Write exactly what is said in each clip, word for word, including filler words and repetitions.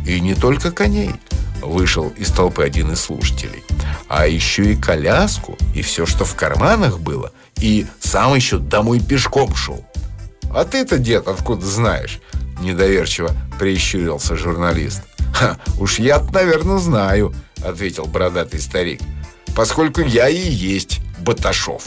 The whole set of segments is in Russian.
И не только коней, вышел из толпы один из слушателей, а еще и коляску, и все, что в карманах было, и сам еще домой пешком шел. А ты-то, дед, откуда знаешь? Недоверчиво прищурился журналист. Ха, уж я-то, наверное, знаю, ответил бородатый старик, поскольку я и есть Баташов.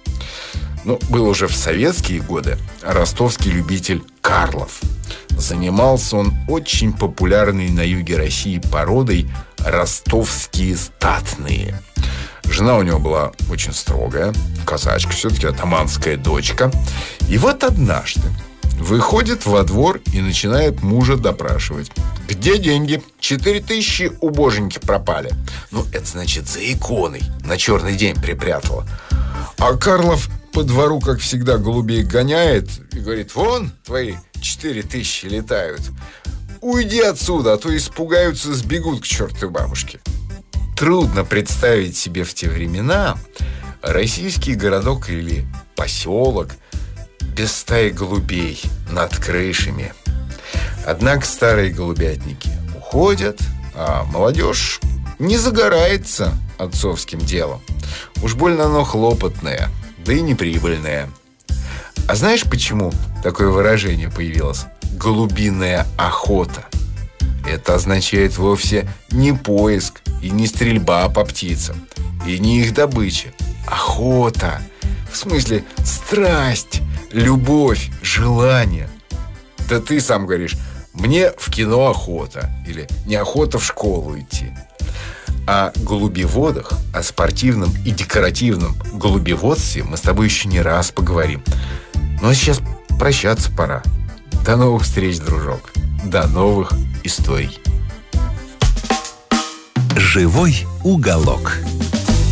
Ну, был уже в советские годы ростовский любитель Карлов. Занимался он очень популярной на юге России породой ростовские статные. Жена у него была очень строгая, казачка, все-таки атаманская дочка. И вот однажды выходит во двор и начинает мужа допрашивать. Где деньги? Четыре тысячи у боженьки пропали. Ну, это значит, за иконой на черный день припрятала. А Карлов по двору, как всегда, голубей гоняет и говорит: вон твои четыре тысячи летают. Уйди отсюда, а то испугаются, сбегут к чертовой бабушке. Трудно представить себе в те времена российский городок или поселок без стаи голубей над крышами. Однако старые голубятники уходят, а молодежь не загорается отцовским делом. Уж больно оно хлопотное, да и неприбыльное. А знаешь, почему такое выражение появилось? Голубиная охота. Это означает вовсе не поиск и не стрельба по птицам, и не их добыча. Охота. В смысле страсть, любовь, желание. Да ты сам говоришь: мне в кино охота, или неохота в школу идти. О голубеводах, о спортивном и декоративном голубеводстве мы с тобой еще не раз поговорим. Ну а сейчас прощаться пора. До новых встреч, дружок. До новых историй. Живой уголок.